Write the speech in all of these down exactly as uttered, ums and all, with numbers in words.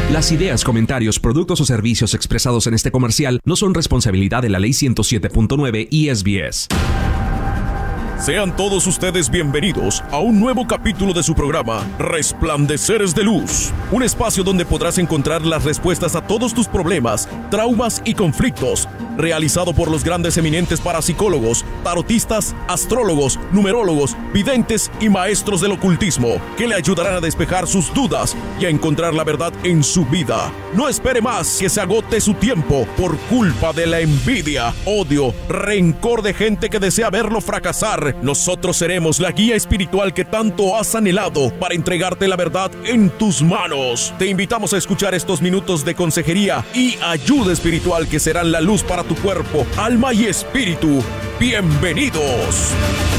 Las ideas, comentarios, productos o servicios expresados en este comercial no son responsabilidad de la Ley ciento siete punto nueve y S B S. Sean todos ustedes bienvenidos a un nuevo capítulo de su programa Resplandeceres de Luz, un espacio donde podrás encontrar las respuestas a todos tus problemas, traumas y conflictos, realizado por los grandes eminentes parapsicólogos, tarotistas, astrólogos, numerólogos, videntes y maestros del ocultismo, que le ayudarán a despejar sus dudas y a encontrar la verdad en su vida. No espere más que se agote su tiempo por culpa de la envidia, odio, rencor de gente que desea verlo fracasar. Nosotros seremos la guía espiritual que tanto has anhelado para entregarte la verdad en tus manos. Te invitamos a escuchar estos minutos de consejería y ayuda espiritual que serán la luz para tu cuerpo, alma y espíritu. ¡Bienvenidos!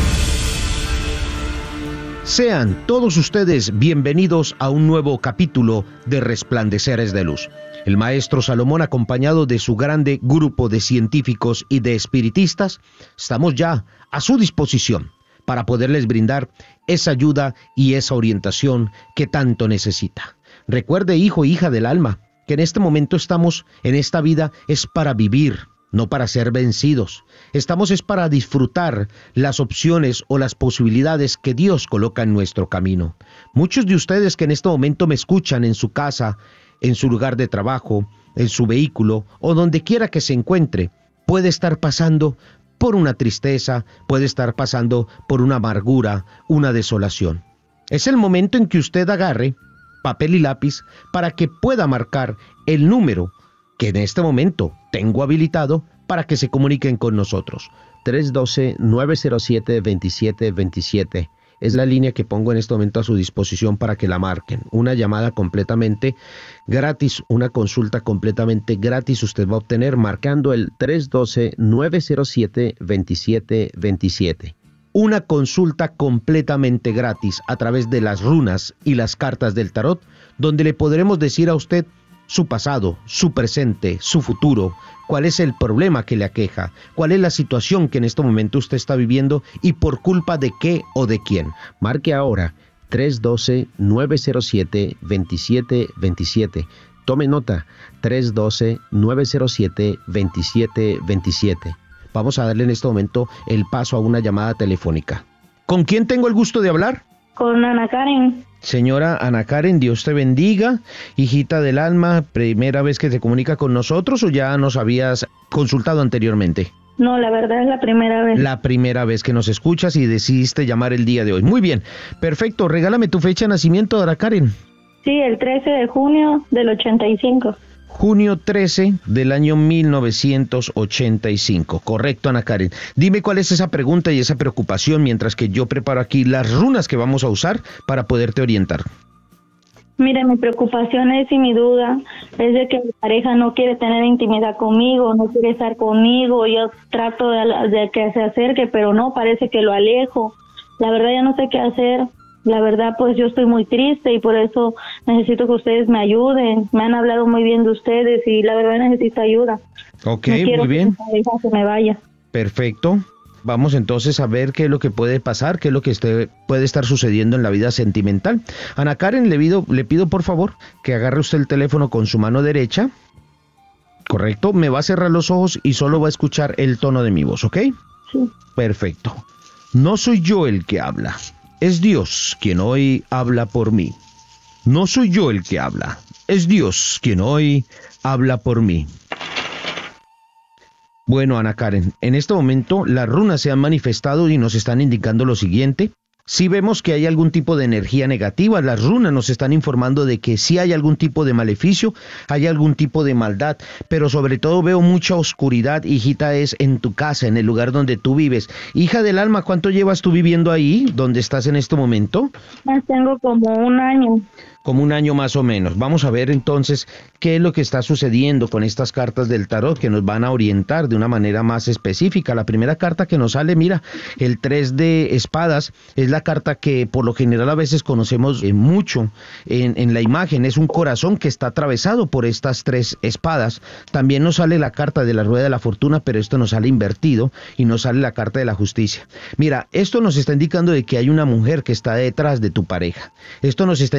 Sean todos ustedes bienvenidos a un nuevo capítulo de Resplandeceres de Luz. El maestro Salomón, acompañado de su grande grupo de científicos y de espiritistas, estamos ya a su disposición para poderles brindar esa ayuda y esa orientación que tanto necesita. Recuerde, hijo e hija del alma, que en este momento estamos en esta vida es para vivir, no para ser vencidos. Estamos es para disfrutar las opciones o las posibilidades que Dios coloca en nuestro camino. Muchos de ustedes que en este momento me escuchan en su casa, en su lugar de trabajo, en su vehículo o donde quiera que se encuentre, puede estar pasando por una tristeza, puede estar pasando por una amargura, una desolación. Es el momento en que usted agarre papel y lápiz para que pueda marcar el número que en este momento tengo habilitado para que se comuniquen con nosotros. tres uno dos, nueve cero siete, dos siete dos siete. Es la línea que pongo en este momento a su disposición para que la marquen. Una llamada completamente gratis, una consulta completamente gratis usted va a obtener marcando el tres uno dos, nueve cero siete, dos siete dos siete. Una consulta completamente gratis a través de las runas y las cartas del tarot, donde le podremos decir a usted su pasado, su presente, su futuro, cuál es el problema que le aqueja, cuál es la situación que en este momento usted está viviendo y por culpa de qué o de quién. Marque ahora tres uno dos, nueve cero siete, dos siete dos siete. Tome nota, tres uno dos, nueve cero siete, dos siete dos siete. Vamos a darle en este momento el paso a una llamada telefónica. ¿Con quién tengo el gusto de hablar? Con Ana Karen. Señora Ana Karen, Dios te bendiga, hijita del alma, ¿primera vez que te comunica con nosotros o ya nos habías consultado anteriormente? No, la verdad es la primera vez. La primera vez que nos escuchas y decidiste llamar el día de hoy. Muy bien, perfecto, regálame tu fecha de nacimiento, Ana Karen. Sí, el trece de junio del ochenta y cinco. Junio trece del año mil novecientos ochenta y cinco. Correcto, Ana Karen. Dime cuál es esa pregunta y esa preocupación mientras que yo preparo aquí las runas que vamos a usar para poderte orientar. Mire, mi preocupación es y mi duda es de que mi pareja no quiere tener intimidad conmigo, no quiere estar conmigo. Yo trato de, de que se acerque, pero no, parece que lo alejo. La verdad ya no sé qué hacer. La verdad, pues yo estoy muy triste y por eso necesito que ustedes me ayuden. Me han hablado muy bien de ustedes y la verdad necesito ayuda. Ok, no quiero muy bien. Que mi pareja se me vaya. Perfecto. Vamos entonces a ver qué es lo que puede pasar, qué es lo que este, puede estar sucediendo en la vida sentimental. Ana Karen, le pido, le pido por favor que agarre usted el teléfono con su mano derecha. Correcto. Me va a cerrar los ojos y solo va a escuchar el tono de mi voz, ¿ok? Sí. Perfecto. No soy yo el que habla. Es Dios quien hoy habla por mí. No soy yo el que habla. Es Dios quien hoy habla por mí. Bueno, Ana Karen, en este momento las runas se han manifestado y nos están indicando lo siguiente. Si vemos que hay algún tipo de energía negativa, las runas nos están informando de que sí hay algún tipo de maleficio, hay algún tipo de maldad, pero sobre todo veo mucha oscuridad, hijita, es en tu casa, en el lugar donde tú vives. Hija del alma, ¿cuánto llevas tú viviendo ahí, donde estás en este momento? Más tengo como un año. Como un año más o menos. Vamos a ver entonces qué es lo que está sucediendo con estas cartas del tarot que nos van a orientar de una manera más específica. La primera carta que nos sale, mira, el tres de espadas, es la carta que por lo general a veces conocemos eh, mucho en, en la imagen. Es un corazón que está atravesado por estas tres espadas. También nos sale la carta de la rueda de la fortuna, pero esto nos sale invertido y nos sale la carta de la justicia. Mira, esto nos está indicando de que hay una mujer que está detrás de tu pareja. Esto nos está indicando que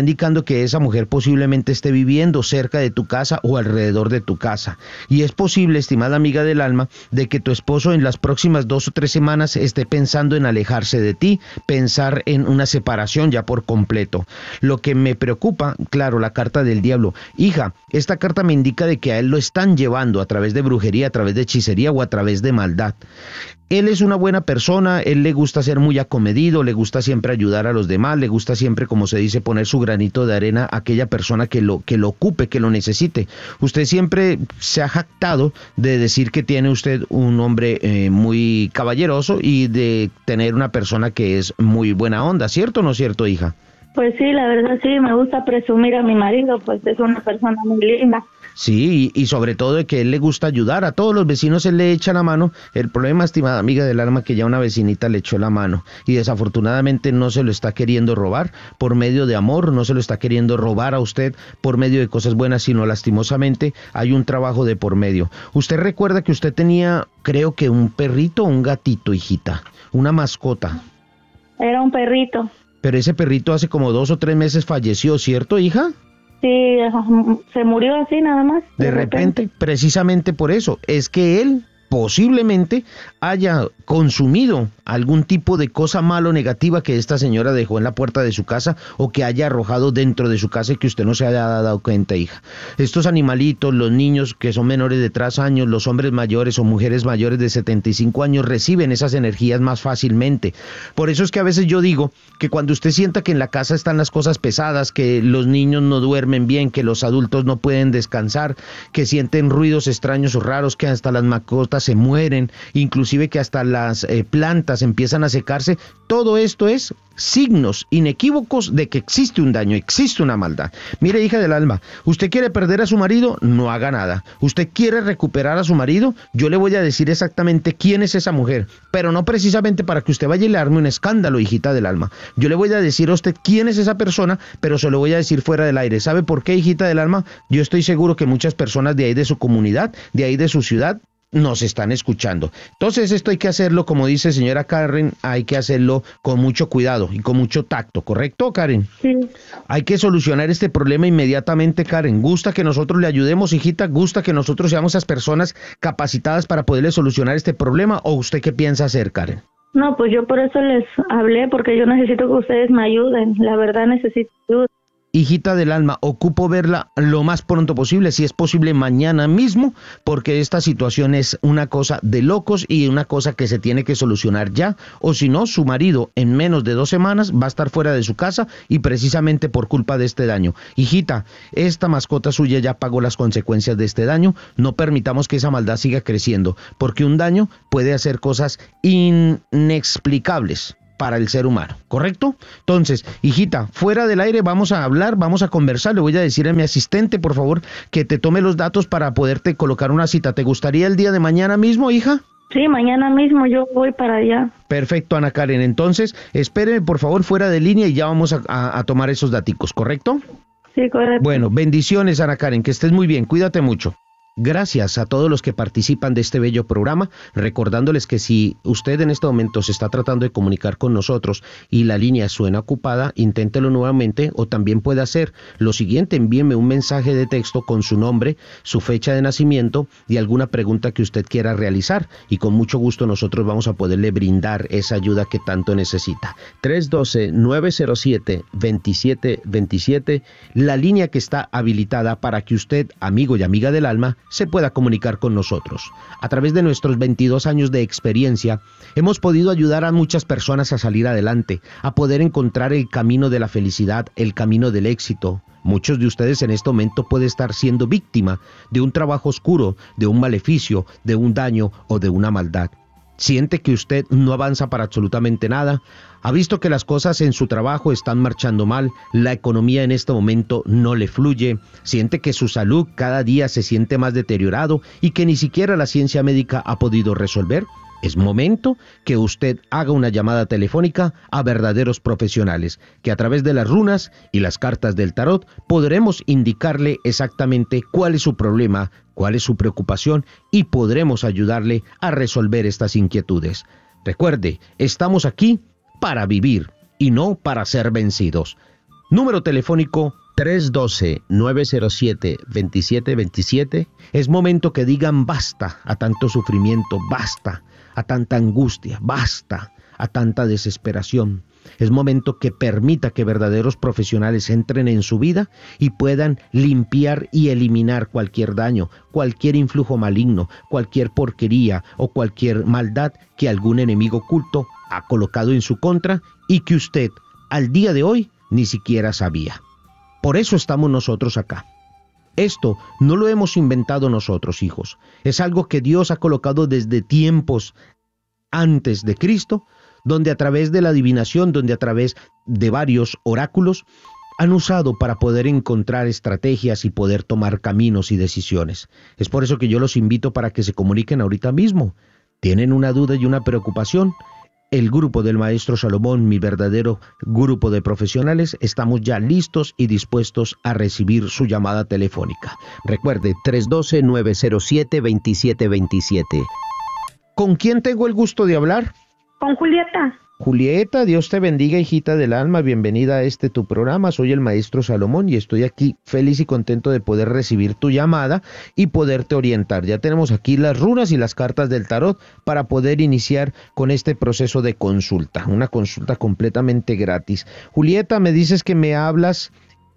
que esa mujer posiblemente esté viviendo cerca de tu casa o alrededor de tu casa. Y es posible, estimada amiga del alma, de que tu esposo en las próximas dos o tres semanas esté pensando en alejarse de ti, pensar en una separación ya por completo. Lo que me preocupa, claro, la carta del diablo. Hija, esta carta me indica de que a él lo están llevando a través de brujería, a través de hechicería o a través de maldad. Él es una buena persona, él le gusta ser muy acomedido, le gusta siempre ayudar a los demás, le gusta siempre, como se dice, poner su granito de arena a aquella persona que lo, que lo ocupe, que lo necesite. Usted siempre se ha jactado de decir que tiene usted un hombre eh, muy caballeroso y de tener una persona que es muy buena onda, ¿cierto o no es cierto, hija? Pues sí, la verdad sí, me gusta presumir a mi marido, pues es una persona muy linda. Sí, y, y sobre todo de que él le gusta ayudar a todos los vecinos, él le echa la mano. El problema, estimada amiga del alma, que ya una vecinita le echó la mano y desafortunadamente no se lo está queriendo robar por medio de amor, no se lo está queriendo robar a usted por medio de cosas buenas, sino lastimosamente hay un trabajo de por medio. Usted recuerda que usted tenía, creo que un perrito o un gatito, hijita, una mascota. Era un perrito. Pero ese perrito hace como dos o tres meses falleció, ¿cierto, hija? Sí, se murió así nada más. De, de repente, repente, precisamente por eso, es que él posiblemente haya consumido algún tipo de cosa malo o negativa que esta señora dejó en la puerta de su casa o que haya arrojado dentro de su casa y que usted no se haya dado cuenta, hija. Estos animalitos, los niños que son menores de tres años, los hombres mayores o mujeres mayores de setenta y cinco años reciben esas energías más fácilmente. Por eso es que a veces yo digo que cuando usted sienta que en la casa están las cosas pesadas, que los niños no duermen bien, que los adultos no pueden descansar, que sienten ruidos extraños o raros, que hasta las mascotas se mueren, inclusive que hasta las eh, plantas empiezan a secarse, todo esto es signos inequívocos de que existe un daño, existe una maldad. Mire, hija del alma, usted quiere perder a su marido, no haga nada. Usted quiere recuperar a su marido, yo le voy a decir exactamente quién es esa mujer, pero no precisamente para que usted vaya y le arme un escándalo, hijita del alma. Yo le voy a decir a usted quién es esa persona, pero se lo voy a decir fuera del aire. ¿Sabe por qué, hijita del alma? Yo estoy seguro que muchas personas de ahí de su comunidad, de ahí de su ciudad, nos están escuchando. Entonces esto hay que hacerlo, como dice señora Karen, hay que hacerlo con mucho cuidado y con mucho tacto, ¿correcto, Karen? Sí. Hay que solucionar este problema inmediatamente, Karen. ¿Gusta que nosotros le ayudemos, hijita? ¿Gusta que nosotros seamos esas personas capacitadas para poderle solucionar este problema? ¿O usted qué piensa hacer, Karen? No, pues yo por eso les hablé, porque yo necesito que ustedes me ayuden. La verdad necesito ayuda. Hijita del alma, ocupo verla lo más pronto posible, si es posible mañana mismo, porque esta situación es una cosa de locos y una cosa que se tiene que solucionar ya, o si no, su marido en menos de dos semanas va a estar fuera de su casa y precisamente por culpa de este daño. Hijita, esta mascota suya ya pagó las consecuencias de este daño, no permitamos que esa maldad siga creciendo, porque un daño puede hacer cosas inexplicables para el ser humano, ¿correcto? Entonces, hijita, fuera del aire vamos a hablar, vamos a conversar, le voy a decir a mi asistente, por favor, que te tome los datos para poderte colocar una cita. ¿Te gustaría el día de mañana mismo, hija? Sí, mañana mismo yo voy para allá. Perfecto, Ana Karen, entonces, espéreme por favor fuera de línea y ya vamos a, a, a tomar esos daticos, ¿correcto? Sí, correcto. Bueno, bendiciones, Ana Karen, que estés muy bien, cuídate mucho. Gracias a todos los que participan de este bello programa, recordándoles que si usted en este momento se está tratando de comunicar con nosotros y la línea suena ocupada, inténtelo nuevamente o también puede hacer lo siguiente, envíeme un mensaje de texto con su nombre, su fecha de nacimiento y alguna pregunta que usted quiera realizar y con mucho gusto nosotros vamos a poderle brindar esa ayuda que tanto necesita. tres uno dos, nueve cero siete, dos siete dos siete, la línea que está habilitada para que usted, amigo y amiga del alma, se pueda comunicar con nosotros. A través de nuestros veintidós años de experiencia, hemos podido ayudar a muchas personas a salir adelante, a poder encontrar el camino de la felicidad, el camino del éxito. Muchos de ustedes en este momento pueden estar siendo víctima de un trabajo oscuro, de un maleficio, de un daño o de una maldad. ¿Siente que usted no avanza para absolutamente nada? ¿Ha visto que las cosas en su trabajo están marchando mal? ¿La economía en este momento no le fluye? ¿Siente que su salud cada día se siente más deteriorado y que ni siquiera la ciencia médica ha podido resolver? Es momento que usted haga una llamada telefónica a verdaderos profesionales, que a través de las runas y las cartas del tarot podremos indicarle exactamente cuál es su problema, cuál es su preocupación y podremos ayudarle a resolver estas inquietudes. Recuerde, estamos aquí para vivir y no para ser vencidos. Número telefónico tres uno dos, nueve cero siete, dos siete dos siete. Es momento que digan basta a tanto sufrimiento, basta a tanta angustia, basta a tanta desesperación. Es momento que permita que verdaderos profesionales entren en su vida y puedan limpiar y eliminar cualquier daño, cualquier influjo maligno, cualquier porquería o cualquier maldad que algún enemigo oculto ha colocado en su contra y que usted al día de hoy ni siquiera sabía. Por eso estamos nosotros acá. Esto no lo hemos inventado nosotros, hijos. Es algo que Dios ha colocado desde tiempos antes de Cristo, donde a través de la adivinación, donde a través de varios oráculos, han usado para poder encontrar estrategias y poder tomar caminos y decisiones. Es por eso que yo los invito para que se comuniquen ahorita mismo. ¿Tienen una duda y una preocupación? El grupo del Maestro Salomón, mi verdadero grupo de profesionales, estamos ya listos y dispuestos a recibir su llamada telefónica. Recuerde, tres uno dos, nueve cero siete, dos siete dos siete. ¿Con quién tengo el gusto de hablar? Con Julieta. Julieta, Dios te bendiga, hijita del alma, bienvenida a este tu programa. Soy el Maestro Salomón y estoy aquí feliz y contento de poder recibir tu llamada y poderte orientar. Ya tenemos aquí las runas y las cartas del tarot para poder iniciar con este proceso de consulta, una consulta completamente gratis. Julieta, me dices que me hablas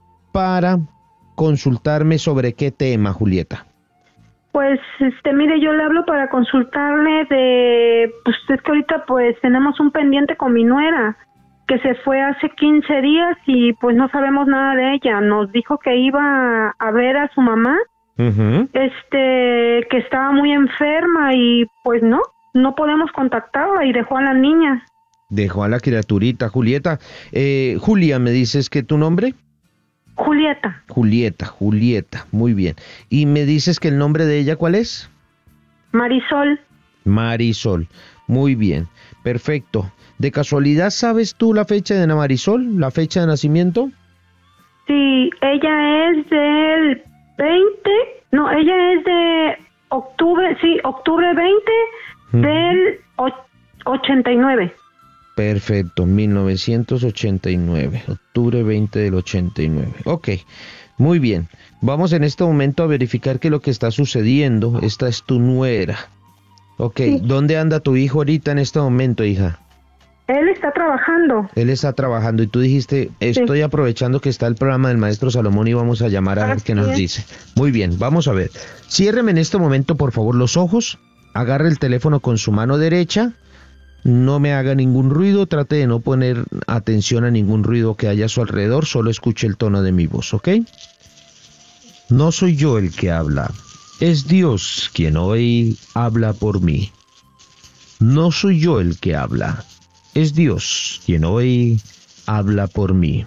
para consultarme sobre qué tema, Julieta. Pues, este, mire, yo le hablo para consultarle de, pues es que ahorita pues tenemos un pendiente con mi nuera, que se fue hace quince días y pues no sabemos nada de ella. Nos dijo que iba a ver a su mamá, uh-huh. este, que estaba muy enferma y pues no, no podemos contactarla y dejó a la niña. Dejó a la criaturita, Julieta. Eh, Julia, ¿me dices que tu nombre? Julieta. Julieta, Julieta, muy bien. ¿Y me dices que el nombre de ella cuál es? Marisol. Marisol, muy bien, perfecto. ¿De casualidad sabes tú la fecha de Marisol, la fecha de nacimiento? Sí, ella es del veinte, no, ella es de octubre, sí, octubre veinte uh-huh. del ochenta y nueve. Perfecto, mil novecientos ochenta y nueve, octubre veinte del ochenta y nueve. Ok, muy bien. Vamos en este momento a verificar qué es lo que está sucediendo. Esta es tu nuera. Ok, sí. ¿Dónde anda tu hijo ahorita en este momento, hija? Él está trabajando. Él está trabajando y tú dijiste, estoy sí. aprovechando que está el programa del Maestro Salomón y vamos a llamar a ver qué nos dice. Muy bien, vamos a ver. Ciérreme en este momento, por favor, los ojos. Agarre el teléfono con su mano derecha. No me haga ningún ruido, trate de no poner atención a ningún ruido que haya a su alrededor, solo escuche el tono de mi voz, ¿ok? No soy yo el que habla, es Dios quien hoy habla por mí. No soy yo el que habla, es Dios quien hoy habla por mí.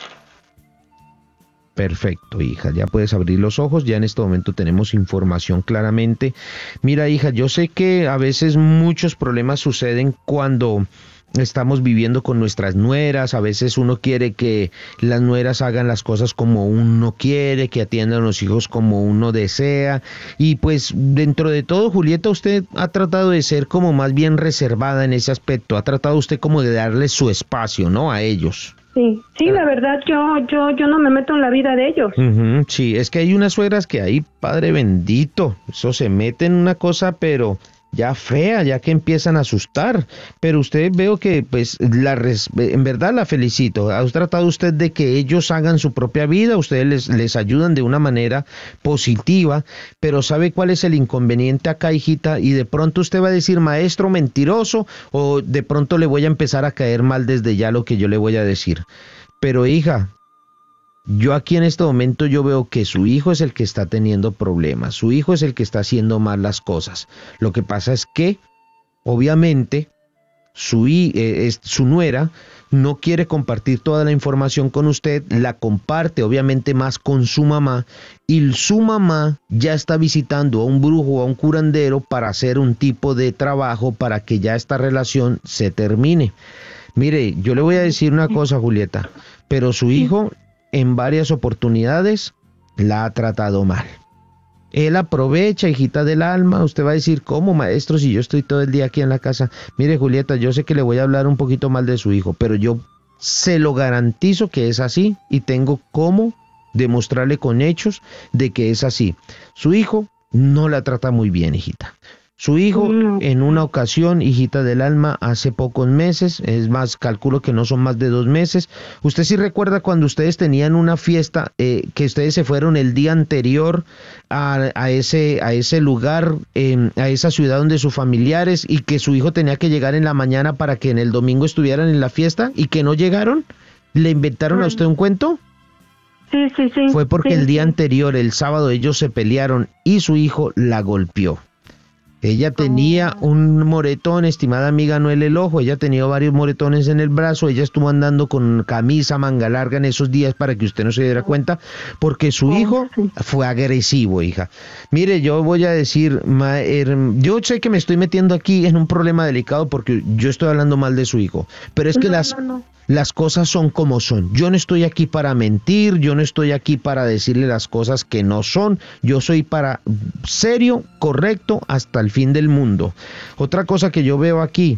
Perfecto, hija, ya puedes abrir los ojos, ya en este momento tenemos información claramente. Mira, hija, yo sé que a veces muchos problemas suceden cuando estamos viviendo con nuestras nueras. A veces uno quiere que las nueras hagan las cosas como uno quiere, que atiendan a los hijos como uno desea. Y pues dentro de todo, Julieta, usted ha tratado de ser como más bien reservada en ese aspecto. Ha tratado usted como de darle su espacio, ¿no? A ellos. Sí, sí, la verdad yo yo yo no me meto en la vida de ellos. Uh-huh, sí, es que hay unas suegras que ahí, padre bendito, eso se mete en una cosa, pero ya fea, ya que empiezan a asustar. Pero usted veo que, pues, la res, en verdad la felicito. ¿Ha tratado usted de que ellos hagan su propia vida? Ustedes les, les ayudan de una manera positiva, pero ¿sabe cuál es el inconveniente acá, hijita? Y de pronto usted va a decir, maestro mentiroso, o de pronto le voy a empezar a caer mal desde ya lo que yo le voy a decir. Pero, hija, yo aquí en este momento yo veo que su hijo es el que está teniendo problemas, su hijo es el que está haciendo mal las cosas. Lo que pasa es que, obviamente, su, eh, su nuera no quiere compartir toda la información con usted, la comparte obviamente más con su mamá, y su mamá ya está visitando a un brujo o a un curandero para hacer un tipo de trabajo para que ya esta relación se termine. Mire, yo le voy a decir una cosa, Julieta, pero su hijo en varias oportunidades la ha tratado mal. Él aprovecha, hijita del alma. Usted va a decir, ¿cómo, maestro, si yo estoy todo el día aquí en la casa? Mire, Julieta, yo sé que le voy a hablar un poquito mal de su hijo, pero yo se lo garantizo que es así y tengo cómo demostrarle con hechos de que es así. Su hijo no la trata muy bien, hijita. Su hijo en una ocasión, hijita del alma, hace pocos meses, es más, calculo que no son más de dos meses, usted sí recuerda cuando ustedes tenían una fiesta, eh, que ustedes se fueron el día anterior a, a, ese, a ese lugar, eh, a esa ciudad donde sus familiares, y que su hijo tenía que llegar en la mañana para que en el domingo estuvieran en la fiesta, y que no llegaron? ¿Le inventaron a usted un cuento? Sí, sí, sí. Fue porque sí, el día sí. anterior, el sábado, ellos se pelearon y su hijo la golpeó. Ella tenía un moretón, estimada amiga, no el ojo, ella tenía varios moretones en el brazo, ella estuvo andando con camisa, manga larga en esos días para que usted no se diera cuenta, porque su hijo fue agresivo, hija. Mire, yo voy a decir, ma, er, yo sé que me estoy metiendo aquí en un problema delicado porque yo estoy hablando mal de su hijo, pero es que No, las... no, no. Las cosas son como son. Yo no estoy aquí para mentir, yo no estoy aquí para decirle las cosas que no son. Yo soy para serio, correcto, hasta el fin del mundo. Otra cosa que yo veo aquí,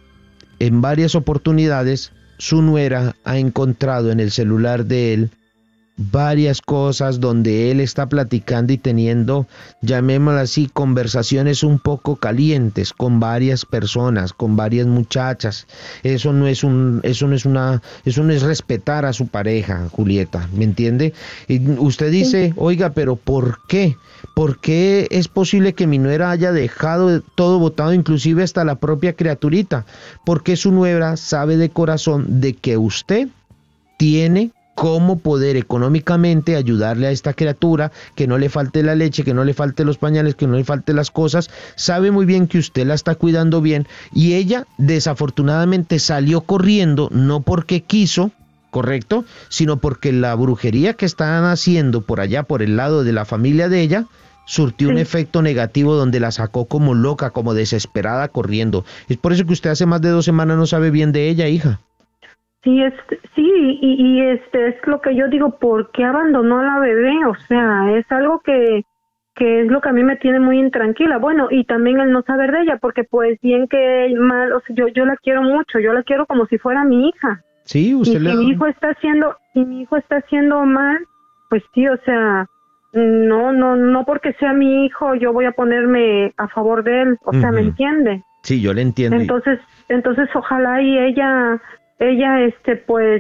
en varias oportunidades, su nuera ha encontrado en el celular de él varias cosas donde él está platicando y teniendo, llamémoslo así, conversaciones un poco calientes con varias personas, con varias muchachas. Eso no es un, eso no es una, eso no es respetar a su pareja, Julieta, ¿me entiende? Y usted dice, sí. Oiga, pero ¿por qué? ¿Por qué es posible que mi nuera haya dejado todo botado, inclusive hasta la propia criaturita? Porque su nuera sabe de corazón de que usted tiene cómo poder económicamente ayudarle a esta criatura, que no le falte la leche, que no le falte los pañales, que no le falte las cosas. Sabe muy bien que usted la está cuidando bien y ella desafortunadamente salió corriendo, no porque quiso, correcto, sino porque la brujería que están haciendo por allá, por el lado de la familia de ella, surtió sí. un efecto negativo donde la sacó como loca, como desesperada corriendo. Es por eso que usted hace más de dos semanas no sabe bien de ella, hija. Sí, es, sí, y, y este es lo que yo digo, ¿por qué abandonó a la bebé? O sea, es algo que, que es lo que a mí me tiene muy intranquila. Bueno, y también el no saber de ella, porque pues bien que mal, o sea, yo, yo la quiero mucho, yo la quiero como si fuera mi hija. Sí, usted y le... si mi hijo está haciendo, si mi hijo está haciendo mal, pues sí, o sea, no, no, no porque sea mi hijo yo voy a ponerme a favor de él, o sea, uh-huh. ¿me entiende? Sí, yo le entiendo. Entonces, entonces ojalá y ella... ella este pues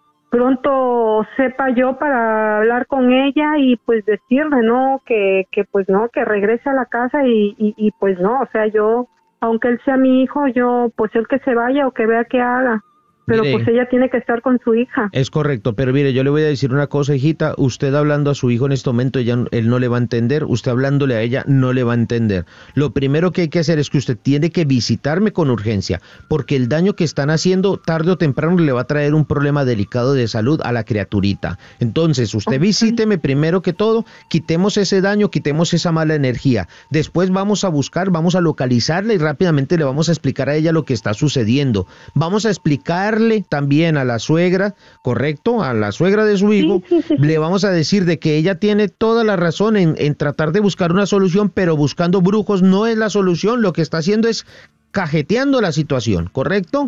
pronto sepa yo para hablar con ella y pues decirle no que que pues no que regrese a la casa y, y y pues no, o sea, yo aunque él sea mi hijo, yo pues él que se vaya o que vea qué haga, pero mire, pues ella tiene que estar con su hija. Es correcto, pero mire, yo le voy a decir una cosa, hijita, usted hablando a su hijo en este momento, ella, él no le va a entender, usted hablándole a ella no le va a entender. Lo primero que hay que hacer es que usted tiene que visitarme con urgencia, porque el daño que están haciendo tarde o temprano le va a traer un problema delicado de salud a la criaturita. Entonces, usted okay. visíteme primero que todo, quitemos ese daño, quitemos esa mala energía. Después vamos a buscar, vamos a localizarla y rápidamente le vamos a explicar a ella lo que está sucediendo. Vamos a explicar también a la suegra, correcto, a la suegra de su hijo, sí, sí, sí, sí. le vamos a decir de que ella tiene toda la razón en, en tratar de buscar una solución, pero buscando brujos no es la solución, lo que está haciendo es cajeteando la situación, ¿correcto?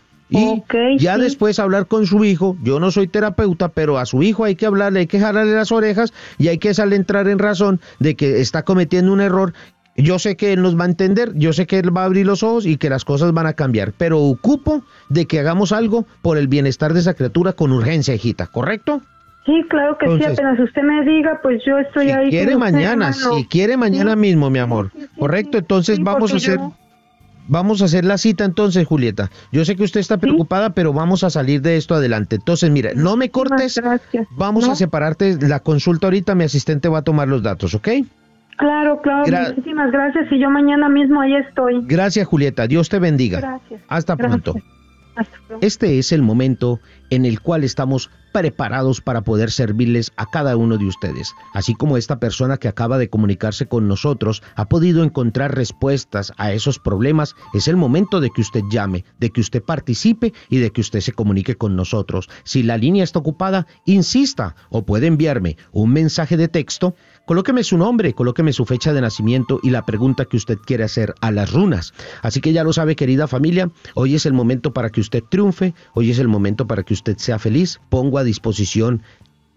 Y okay, ya sí. después hablar con su hijo, yo no soy terapeuta, pero a su hijo hay que hablarle, hay que jalarle las orejas y hay que hacerle entrar en razón de que está cometiendo un error. Yo sé que él nos va a entender, yo sé que él va a abrir los ojos y que las cosas van a cambiar, pero ocupo de que hagamos algo por el bienestar de esa criatura con urgencia, hijita, ¿correcto? Sí, claro que Entonces, sí, apenas usted me diga, pues yo estoy si ahí. Si quiere mañana, usted, si quiere mañana sí, mismo, mi amor, sí, sí, sí, ¿correcto? Entonces sí, vamos a hacer... Yo... Vamos a hacer la cita entonces, Julieta. Yo sé que usted está preocupada, ¿sí? pero vamos a salir de esto adelante. Entonces, mira, no me cortes, gracias. vamos ¿no? a separarte la consulta ahorita, mi asistente va a tomar los datos, ¿ok? Claro, claro, Gra- muchísimas gracias y yo mañana mismo ahí estoy. Gracias, Julieta, Dios te bendiga. Gracias. Hasta gracias. pronto. Hasta pronto. Este es el momento en el cual estamos preparados para poder servirles a cada uno de ustedes. Así como esta persona que acaba de comunicarse con nosotros ha podido encontrar respuestas a esos problemas, es el momento de que usted llame, de que usted participe y de que usted se comunique con nosotros. Si la línea está ocupada, insista o puede enviarme un mensaje de texto. Colóqueme su nombre, colóqueme su fecha de nacimiento y la pregunta que usted quiere hacer a las runas. Así que ya lo sabe, querida familia, hoy es el momento para que usted triunfe, hoy es el momento para que usted sea feliz. Pongo a disposición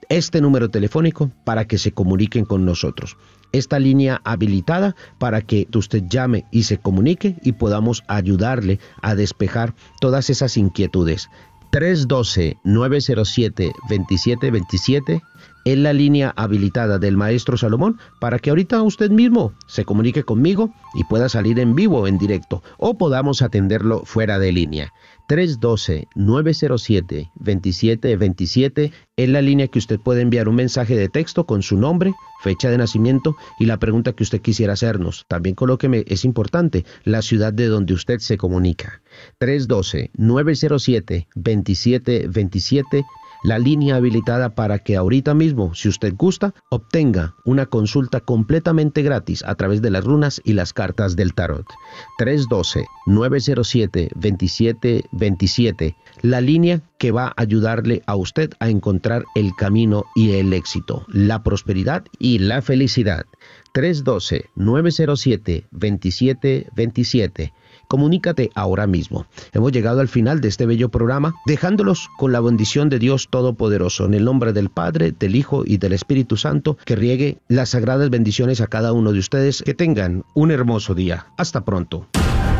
este número telefónico para que se comuniquen con nosotros. Esta línea habilitada para que usted llame y se comunique y podamos ayudarle a despejar todas esas inquietudes. tres uno dos, nueve cero siete, dos siete dos siete es la línea habilitada del Maestro Salomón para que ahorita usted mismo se comunique conmigo y pueda salir en vivo, en directo, o podamos atenderlo fuera de línea. tres uno dos, nueve cero siete, dos siete dos siete es la línea que usted puede enviar un mensaje de texto con su nombre, fecha de nacimiento y la pregunta que usted quisiera hacernos. También colóqueme, es importante, la ciudad de donde usted se comunica. tres uno dos, nueve cero siete, dos siete dos siete, la línea habilitada para que ahorita mismo, si usted gusta, obtenga una consulta completamente gratis a través de las runas y las cartas del tarot. tres uno dos, nueve cero siete, dos siete dos siete, la línea que va a ayudarle a usted a encontrar el camino y el éxito, la prosperidad y la felicidad. tres uno dos, nueve cero siete, dos siete dos siete. Comunícate ahora mismo. Hemos llegado al final de este bello programa, dejándolos con la bendición de Dios Todopoderoso, en el nombre del Padre, del Hijo y del Espíritu Santo, que riegue las sagradas bendiciones a cada uno de ustedes. Que tengan un hermoso día. Hasta pronto.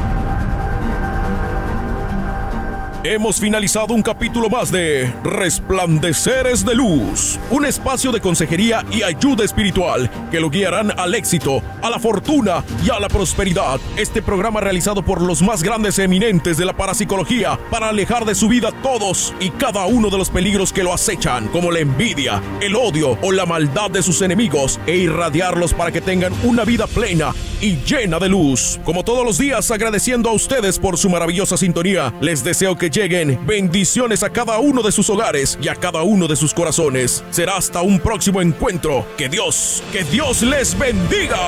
Hemos finalizado un capítulo más de Resplandeceres de Luz, un espacio de consejería y ayuda espiritual que lo guiarán al éxito, a la fortuna y a la prosperidad. Este programa realizado por los más grandes eminentes de la parapsicología para alejar de su vida todos y cada uno de los peligros que lo acechan, como la envidia, el odio o la maldad de sus enemigos, e irradiarlos para que tengan una vida plena y llena de luz. Como todos los días, agradeciendo a ustedes por su maravillosa sintonía, les deseo que lleguen bendiciones a cada uno de sus hogares y a cada uno de sus corazones. Será hasta un próximo encuentro. Que Dios, que Dios les bendiga.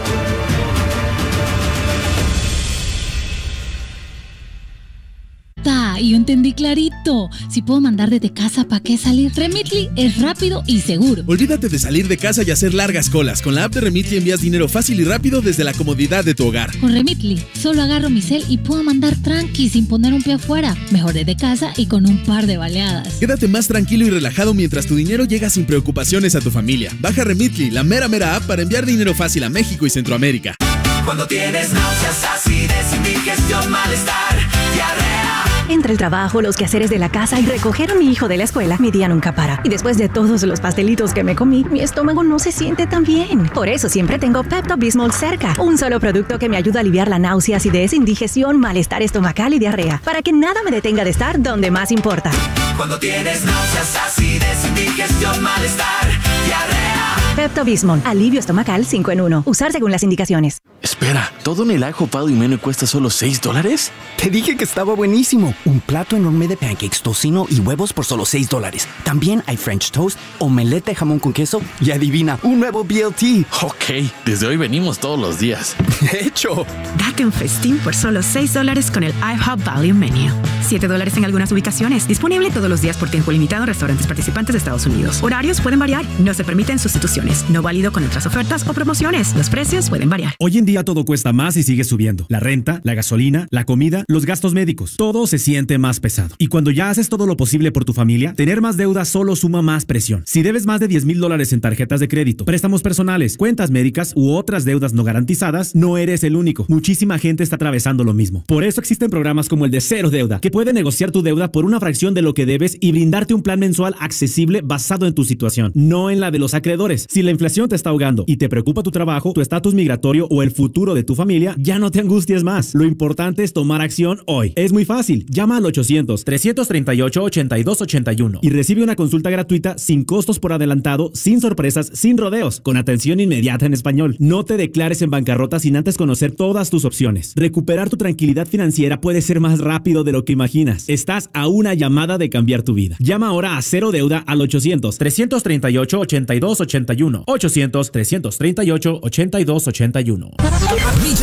Ta, yo entendí clarito. Si puedo mandar desde casa, ¿para qué salir? Remitly es rápido y seguro. Olvídate de salir de casa y hacer largas colas. Con la app de Remitly envías dinero fácil y rápido desde la comodidad de tu hogar. Con Remitly, solo agarro mi cel y puedo mandar tranqui sin poner un pie afuera. Mejor desde casa y con un par de baleadas. Quédate más tranquilo y relajado mientras tu dinero llega sin preocupaciones a tu familia. Baja Remitly, la mera mera app para enviar dinero fácil a México y Centroamérica. Cuando tienes náuseas, acidez, indigestión, malestar, diarrea. Entre el trabajo, los quehaceres de la casa y recoger a mi hijo de la escuela, mi día nunca para. Y después de todos los pastelitos que me comí, mi estómago no se siente tan bien. Por eso siempre tengo Pepto-Bismol cerca. Un solo producto que me ayuda a aliviar la náusea, acidez, indigestión, malestar estomacal y diarrea. Para que nada me detenga de estar donde más importa. Cuando tienes náuseas, acidez, indigestión, malestar, diarrea. Pepto-Bismol, alivio estomacal cinco en uno. Usar según las indicaciones. Espera, ¿todo en el ajo Pado y Meno cuesta solo seis dólares? Te dije que estaba buenísimo. Un plato enorme de pancakes, tocino y huevos por solo seis dólares. También hay French toast, omelette de jamón con queso y adivina, un nuevo B L T. Ok, desde hoy venimos todos los días. ¡Hecho! Date un festín por solo seis dólares con el IHOP Value Menu. siete dólares en algunas ubicaciones. Disponible todos los días por tiempo limitado en restaurantes participantes de Estados Unidos. Horarios pueden variar. No se permiten sustituciones. No válido con otras ofertas o promociones. Los precios pueden variar. Hoy en día todo cuesta más y sigue subiendo. La renta, la gasolina, la comida, los gastos médicos. Todo se siente más pesado. Y cuando ya haces todo lo posible por tu familia, tener más deuda solo suma más presión. Si debes más de diez mil dólares en tarjetas de crédito, préstamos personales, cuentas médicas u otras deudas no garantizadas, no eres el único. Muchísima gente está atravesando lo mismo. Por eso existen programas como el de Cero Deuda, que puede negociar tu deuda por una fracción de lo que debes y brindarte un plan mensual accesible basado en tu situación, no en la de los acreedores. Si la inflación te está ahogando y te preocupa tu trabajo, tu estatus migratorio o el futuro de tu familia, ya no te angusties más. Lo importante es tomar acción hoy. Es muy fácil. Llama al ochocientos, trescientos treinta y ocho, ochenta y dos ochenta y uno y recibe una consulta gratuita sin costos por adelantado, sin sorpresas, sin rodeos, con atención inmediata en español. No te declares en bancarrota sin antes conocer todas tus opciones. Recuperar tu tranquilidad financiera puede ser más rápido de lo que imaginas. Estás a una llamada de cambiar tu vida. Llama ahora a Cero Deuda al ochocientos, trescientos treinta y ocho, ochenta y dos ochenta y uno. ochocientos, trescientos treinta y ocho, ochenta y dos ochenta y uno.